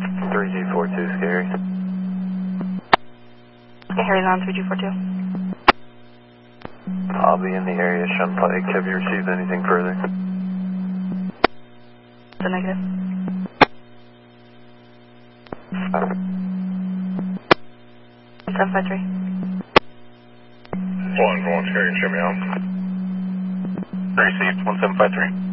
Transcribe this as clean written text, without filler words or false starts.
3G42 scary. Yeah, Harry's on 3242. I'll be in the area, Shunpike. Have you received anything further? It's a negative. 1753. 1 scary, show me out. Received 1753.